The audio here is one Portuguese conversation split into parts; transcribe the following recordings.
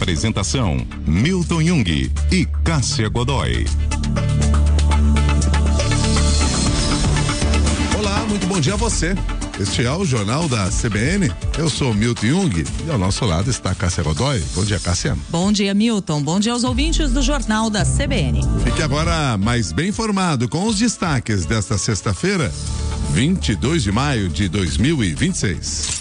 Apresentação: Milton Jung e Cássia Godoy. Olá, muito bom dia a você. Este é o Jornal da CBN. Eu sou Milton Jung e ao nosso lado está a Cássia Godoy. Bom dia, Cássia. Bom dia, Milton. Bom dia aos ouvintes do Jornal da CBN. Fique agora mais bem informado com os destaques desta sexta-feira, 22 de maio de 2026.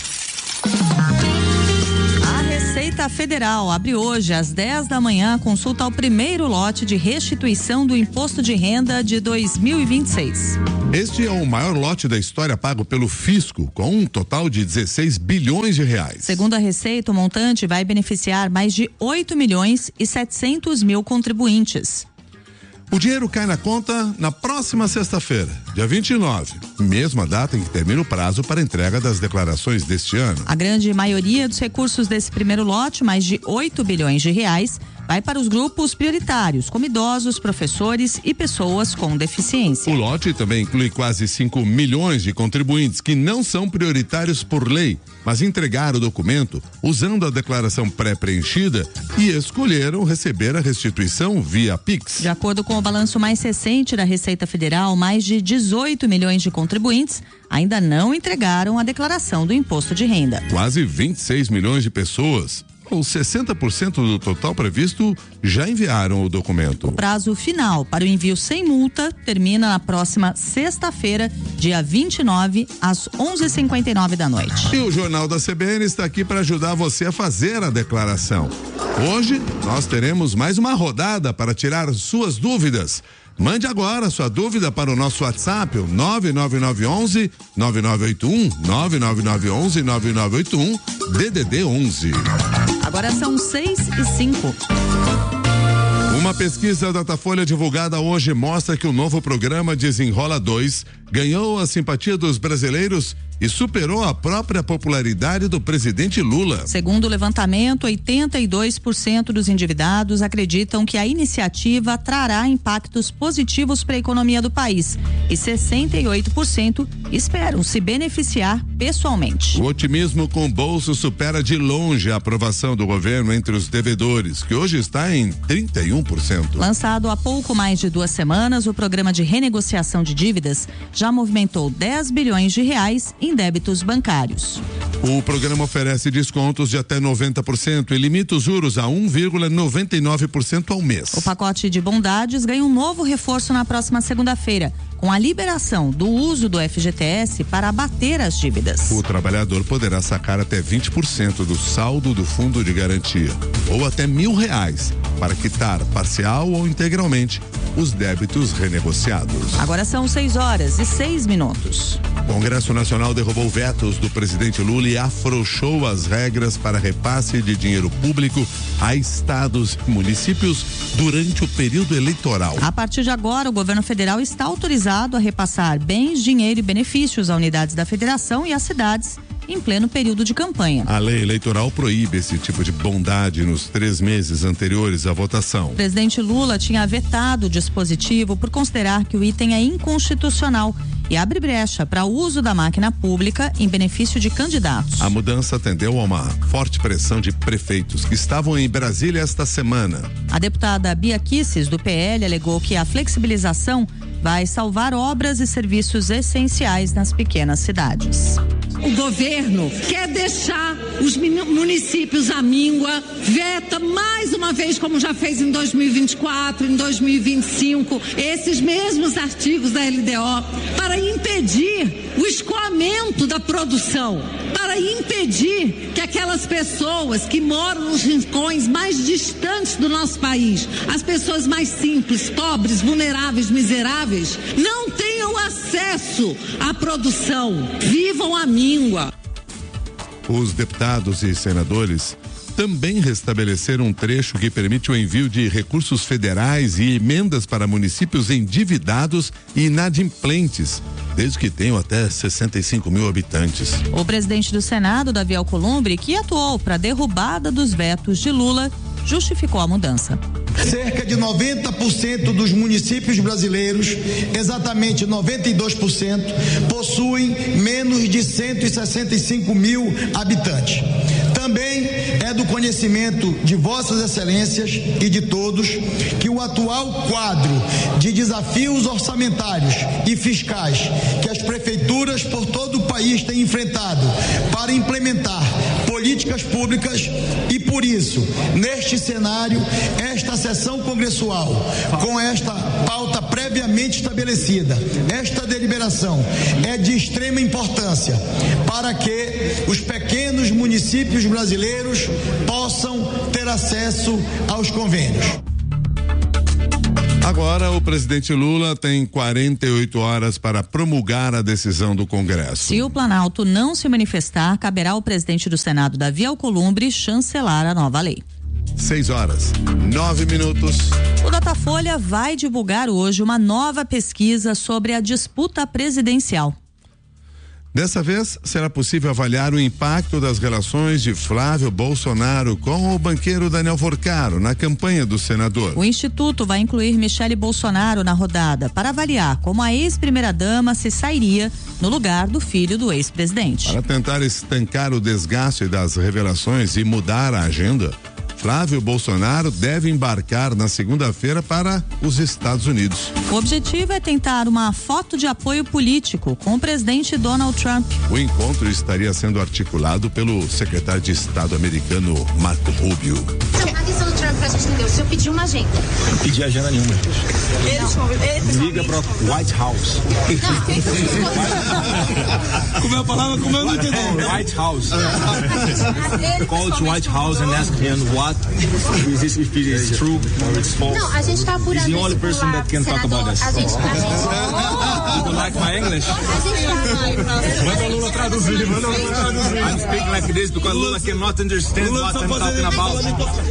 A Receita Federal abre hoje às 10 da manhã a consulta ao primeiro lote de restituição do Imposto de Renda de 2026. Este é o maior lote da história pago pelo fisco, com um total de 16 bilhões de reais. Segundo a Receita, o montante vai beneficiar mais de 8 milhões e 700 mil contribuintes. O dinheiro cai na conta na próxima sexta-feira, dia 29, mesma data em que termina o prazo para entrega das declarações deste ano. A grande maioria dos recursos desse primeiro lote, mais de 8 bilhões de reais, vai para os grupos prioritários, como idosos, professores e pessoas com deficiência. O lote também inclui quase 5 milhões de contribuintes que não são prioritários por lei, mas entregaram o documento usando a declaração pré-preenchida e escolheram receber a restituição via Pix. De acordo com o balanço mais recente da Receita Federal, mais de 18 milhões de contribuintes ainda não entregaram a declaração do imposto de renda. Quase 26 milhões de pessoas, ou 60% do total previsto, já enviaram o documento. O prazo final para o envio sem multa termina na próxima sexta-feira, dia 29, às 11h59 da noite. E o Jornal da CBN está aqui para ajudar você a fazer a declaração. Hoje nós teremos mais uma rodada para tirar suas dúvidas. Mande agora sua dúvida para o nosso WhatsApp, o 99911 9981, 99911 9981, DDD 11. Agora são 6h05. Uma pesquisa Datafolha divulgada hoje mostra que o novo programa Desenrola 2 ganhou a simpatia dos brasileiros e superou a própria popularidade do presidente Lula. Segundo o levantamento, 82% dos endividados acreditam que a iniciativa trará impactos positivos para a economia do país e 68% esperam se beneficiar pessoalmente. O otimismo com o bolso supera de longe a aprovação do governo entre os devedores, que hoje está em 31%. Lançado há pouco mais de 2 semanas, o programa de renegociação de dívidas já movimentou 10 bilhões de reais em débitos bancários. O programa oferece descontos de até 90% e limita os juros a 1,99% ao mês. O pacote de bondades ganha um novo reforço na próxima segunda-feira, com a liberação do uso do FGTS para abater as dívidas. O trabalhador poderá sacar até 20% do saldo do fundo de garantia, ou até R$1.000, para quitar parcial ou integralmente os débitos renegociados. Agora são 6h06. O Congresso Nacional derrubou vetos do presidente Lula e afrouxou as regras para repasse de dinheiro público a estados e municípios durante o período eleitoral. A partir de agora, o governo federal está autorizado a repassar bens, dinheiro e benefícios a unidades da federação e às cidades em pleno período de campanha. A lei eleitoral proíbe esse tipo de bondade nos 3 meses anteriores à votação. O presidente Lula tinha vetado o dispositivo por considerar que o item é inconstitucional e abre brecha para o uso da máquina pública em benefício de candidatos. A mudança atendeu a uma forte pressão de prefeitos que estavam em Brasília esta semana. A deputada Bia Kicis, do PL, alegou que a flexibilização vai salvar obras e serviços essenciais nas pequenas cidades. O governo quer deixar os municípios à míngua, veta mais uma vez, como já fez em 2024, em 2025, esses mesmos artigos da LDO, para impedir o escoamento da produção, para impedir que aquelas pessoas que moram nos rincões mais distantes do nosso país, as pessoas mais simples, pobres, vulneráveis, miseráveis, não tenham acesso à produção, vivam à míngua. Os deputados e senadores também restabeleceram um trecho que permite o envio de recursos federais e emendas para municípios endividados e inadimplentes, desde que tenham até 65 mil habitantes. O presidente do Senado, Davi Alcolumbre, que atuou para a derrubada dos vetos de Lula, justificou a mudança. Cerca de 90% dos municípios brasileiros, exatamente 92%, possuem menos de 165 mil habitantes. Também é do conhecimento de vossas excelências e de todos que o atual quadro de desafios orçamentários e fiscais que as prefeituras por todo o país têm enfrentado para implementar políticas públicas e, por isso, neste cenário, esta sessão congressual, com esta pauta previamente estabelecida, esta deliberação é de extrema importância para que os pequenos municípios brasileiros possam ter acesso aos convênios. Agora, o presidente Lula tem 48 horas para promulgar a decisão do Congresso. Se o Planalto não se manifestar, caberá ao presidente do Senado, Davi Alcolumbre, chancelar a nova lei. 6:09. O Datafolha vai divulgar hoje uma nova pesquisa sobre a disputa presidencial. Dessa vez, será possível avaliar o impacto das relações de Flávio Bolsonaro com o banqueiro Daniel Vorcaro na campanha do senador. O Instituto vai incluir Michele Bolsonaro na rodada para avaliar como a ex-primeira-dama se sairia no lugar do filho do ex-presidente. Para tentar estancar o desgaste das revelações e mudar a agenda, Flávio Bolsonaro deve embarcar na segunda-feira para os Estados Unidos. O objetivo é tentar uma foto de apoio político com o presidente Donald Trump. O encontro estaria sendo articulado pelo secretário de Estado americano Marco Rubio. A questão do Trump, pra gente entender, o senhor pediu uma agenda? Não pedi agenda nenhuma. Liga para White House. Como é a palavra? Como eu não entendi? White House. Call to White House and ask him what is this, if it is true or it's false. Não, a gente tá apurando. He's the only person that can talk about this. A gente You like my English? Manda Lula traduzir. I'm speaking like this because Lula cannot understand what I'm talking about.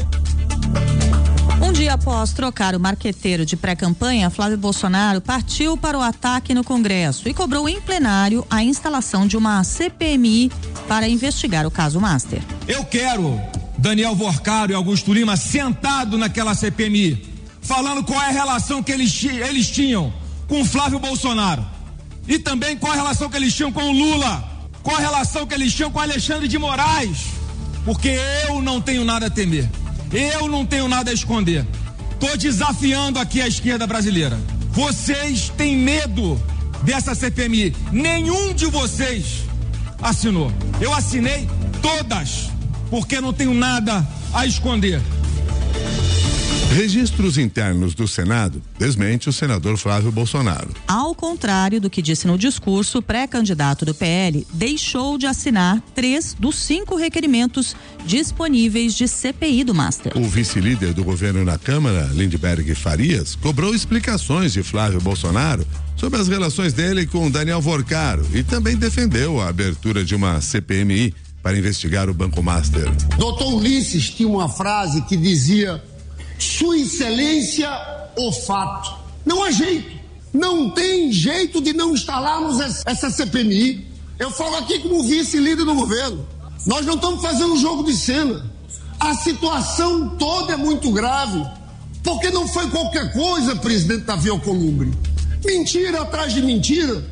Um dia após trocar o marqueteiro de pré-campanha, Flávio Bolsonaro partiu para o ataque no Congresso e cobrou em plenário a instalação de uma CPMI para investigar o caso Master. Eu quero Daniel Vorcaro e Augusto Lima sentado naquela CPMI, falando qual é a relação que eles tinham com o Flávio Bolsonaro e também qual a relação que eles tinham com o Lula, qual a relação que eles tinham com Alexandre de Moraes, porque eu não tenho nada a temer, eu não tenho nada a esconder. Tô desafiando aqui a esquerda brasileira. Vocês têm medo dessa CPMI? Nenhum de vocês assinou. Eu assinei todas, porque não tenho nada a esconder. Registros internos do Senado desmente o senador Flávio Bolsonaro. Ao contrário do que disse no discurso, o pré-candidato do PL deixou de assinar 3 dos 5 requerimentos disponíveis de CPI do Master. O vice-líder do governo na Câmara, Lindbergh Farias, cobrou explicações de Flávio Bolsonaro sobre as relações dele com Daniel Vorcaro e também defendeu a abertura de uma CPMI para investigar o Banco Master. Doutor Ulisses tinha uma frase que dizia: Sua Excelência, o fato. Não há jeito. Não tem jeito de não instalarmos essa CPMI. Eu falo aqui como vice-líder do governo. Nós não estamos fazendo um jogo de cena. A situação toda é muito grave. Porque não foi qualquer coisa, presidente Davi Alcolumbre. Mentira atrás de mentira.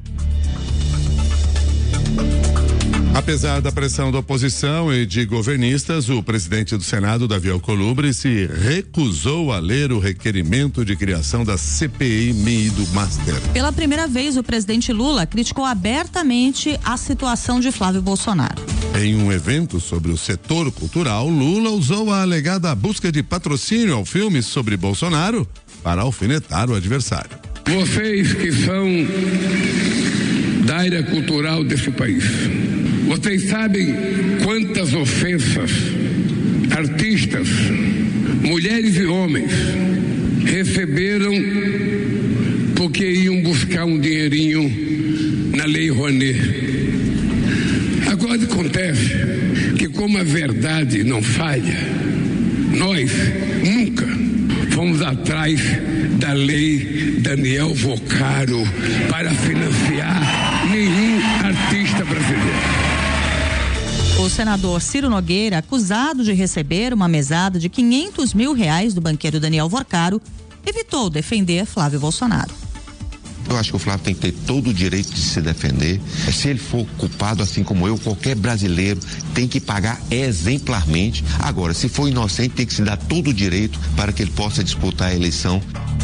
Apesar da pressão da oposição e de governistas, o presidente do Senado, Davi Alcolumbre, se recusou a ler o requerimento de criação da CPMI do Master. Pela primeira vez, o presidente Lula criticou abertamente a situação de Flávio Bolsonaro. Em um evento sobre o setor cultural, Lula usou a alegada busca de patrocínio ao filme sobre Bolsonaro para alfinetar o adversário. Vocês que são da área cultural desse país, vocês sabem quantas ofensas artistas, mulheres e homens receberam porque iam buscar um dinheirinho na Lei Rouanet. Agora acontece que, como a verdade não falha, nós nunca fomos atrás da Lei Daniel Vorcaro para financiar nenhum artista brasileiro. O senador Ciro Nogueira, acusado de receber uma mesada de R$500 mil do banqueiro Daniel Vorcaro, evitou defender Flávio Bolsonaro. Eu acho que o Flávio tem que ter todo o direito de se defender. Se ele for culpado, assim como eu, qualquer brasileiro tem que pagar exemplarmente. Agora, se for inocente, tem que se dar todo o direito para que ele possa disputar a eleição.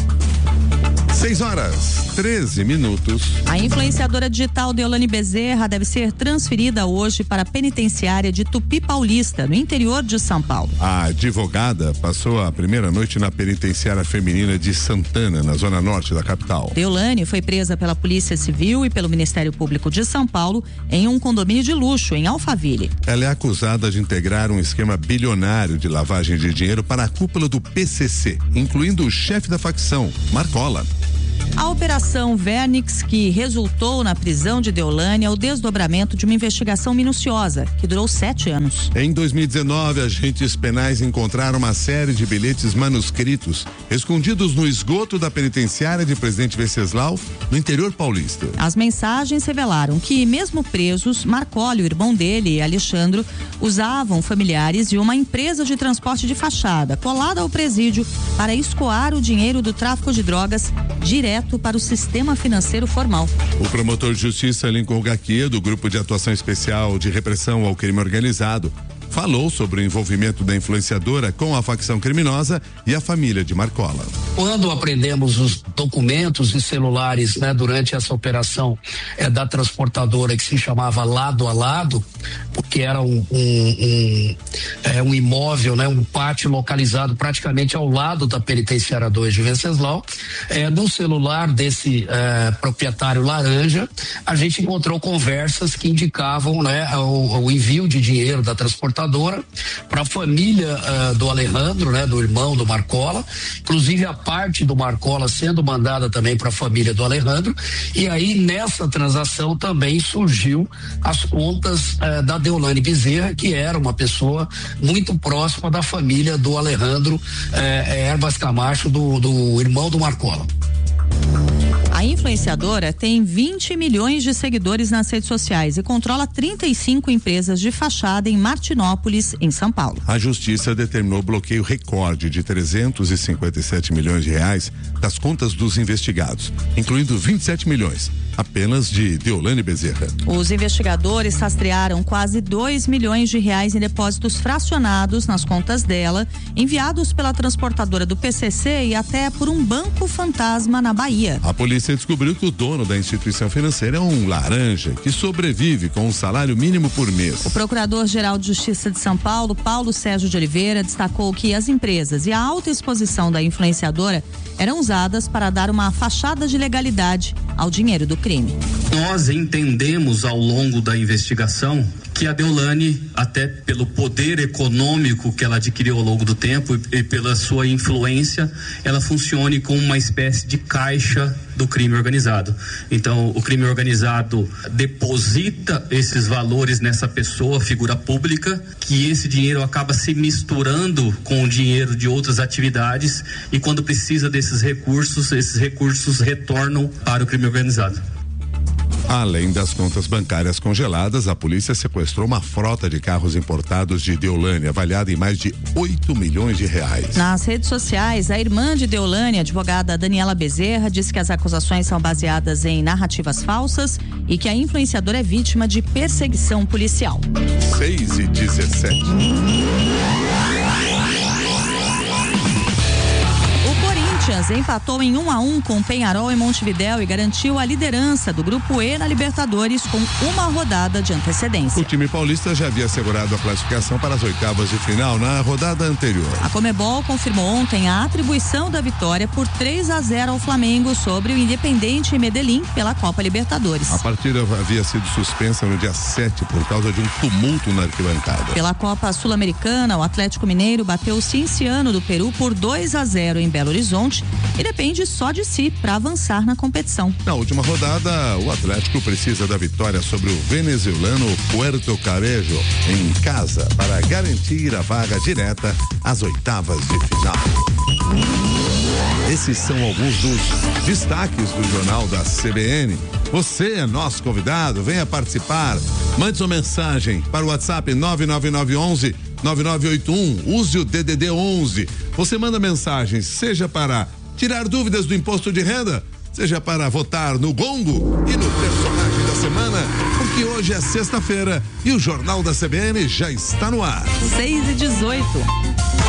6h13. A influenciadora digital Deolane Bezerra deve ser transferida hoje para a penitenciária de Tupi Paulista, no interior de São Paulo. A advogada passou a primeira noite na penitenciária feminina de Santana, na zona norte da capital. Deolane foi presa pela Polícia Civil e pelo Ministério Público de São Paulo em um condomínio de luxo em Alphaville. Ela é acusada de integrar um esquema bilionário de lavagem de dinheiro para a cúpula do PCC, incluindo o chefe da facção, Marcola. A Operação Vernix, que resultou na prisão de Deolane, é o desdobramento de uma investigação minuciosa, que durou 7 anos. Em 2019, agentes penais encontraram uma série de bilhetes manuscritos escondidos no esgoto da penitenciária de Presidente Venceslau, no interior paulista. As mensagens revelaram que, mesmo presos, Marcola, o irmão dele e Alexandro, usavam familiares de uma empresa de transporte de fachada, colada ao presídio, para escoar o dinheiro do tráfico de drogas direto para o sistema financeiro formal. O promotor de justiça Lincoln Gaquia, do Grupo de Atuação Especial de Repressão ao Crime Organizado, falou sobre o envolvimento da influenciadora com a facção criminosa e a família de Marcola. Quando apreendemos os documentos e celulares, né, durante essa operação da transportadora que se chamava Lado a Lado, porque era um imóvel, né, um pátio localizado praticamente ao lado da penitenciária 2 de Venceslau, no celular desse proprietário laranja, a gente encontrou conversas que indicavam, né, o envio de dinheiro da transportadora para a família do Alejandro, né, do irmão do Marcola, inclusive a parte do Marcola sendo mandada também para a família do Alejandro, e aí nessa transação também surgiu as contas da Deolane Bezerra, que era uma pessoa muito próxima da família do Alejandro Herbas Camacho, do irmão do Marcola. A influenciadora tem 20 milhões de seguidores nas redes sociais e controla 35 empresas de fachada em Martinópolis, em São Paulo. A justiça determinou bloqueio recorde de 357 milhões de reais das contas dos investigados, incluindo 27 milhões apenas de Deolane Bezerra. Os investigadores rastrearam quase 2 milhões de reais em depósitos fracionados nas contas dela, enviados pela transportadora do PCC e até por um banco fantasma na Bahia. A polícia descobriu que o dono da instituição financeira é um laranja que sobrevive com um salário mínimo por mês. O Procurador-Geral de Justiça de São Paulo, Paulo Sérgio de Oliveira, destacou que as empresas e a alta exposição da influenciadora eram usadas para dar uma fachada de legalidade ao dinheiro do crime. Nós entendemos ao longo da investigação que a Deolane, até pelo poder econômico que ela adquiriu ao longo do tempo e pela sua influência, ela funcione como uma espécie de caixa do crime organizado. Então, o crime organizado deposita esses valores nessa pessoa, figura pública, que esse dinheiro acaba se misturando com o dinheiro de outras atividades e quando precisa desses recursos, esses recursos retornam para o crime organizado. Além das contas bancárias congeladas, a polícia sequestrou uma frota de carros importados de Deolane, avaliada em mais de 8 milhões de reais. Nas redes sociais, a irmã de Deolane, a advogada Daniela Bezerra, disse que as acusações são baseadas em narrativas falsas e que a influenciadora é vítima de perseguição policial. 6h17. Empatou em 1-1 com o Peñarol em Montevidéu e garantiu a liderança do Grupo E na Libertadores com uma rodada de antecedência. O time paulista já havia assegurado a classificação para as oitavas de final na rodada anterior. A Conmebol confirmou ontem a atribuição da vitória por 3-0 ao Flamengo sobre o Independiente Medellín pela Copa Libertadores. A partida havia sido suspensa no dia 7 por causa de um tumulto na arquibancada. Pela Copa Sul-Americana, o Atlético Mineiro bateu o Cienciano do Peru por 2-0 em Belo Horizonte e depende só de si para avançar na competição. Na última rodada, o Atlético precisa da vitória sobre o venezuelano Puerto Cabello em casa para garantir a vaga direta às oitavas de final. Esses são alguns dos destaques do Jornal da CBN. Você é nosso convidado, venha participar. Mande sua mensagem para o WhatsApp 99911 9981. Use o DDD 11. Você manda mensagens, seja para tirar dúvidas do imposto de renda seja para votar no Gongo e no personagem da semana, porque hoje é sexta-feira e o Jornal da CBN já está no ar. 6:18.